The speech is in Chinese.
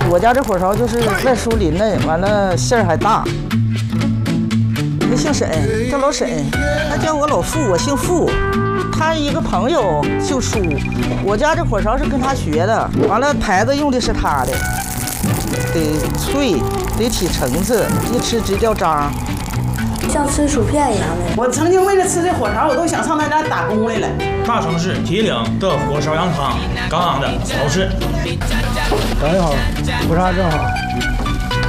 我家这火烧就是外树林的，完了馅儿还大。他姓沈，叫老沈，他叫我老傅，我姓傅。他一个朋友姓舒，我家这火烧是跟他学的。完了，牌子用的是他的，得脆，得起层次，一吃直掉渣， 像吃薯片一样的。 我曾经为了吃这火烧，我都想上他家打工来了。 大城市铁岭的火烧羊汤，杠杠的好吃。 长得好，不差正好。